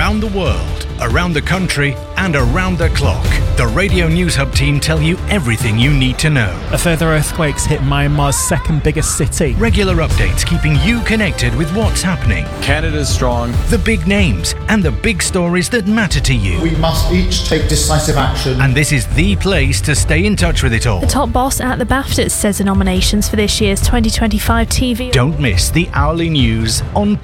around the world, around the country, and around the clock. The Radio News Hub team tell you everything you need to know. A further earthquake's hit Myanmar's second biggest city. Regular updates keeping you connected with what's happening. Canada's strong. The big names and the big stories that matter to you. We must each take decisive action. And this is the place to stay in touch with it all. The top boss at the BAFTAs says the nominations for this year's 2025 TV. Don't miss the hourly news on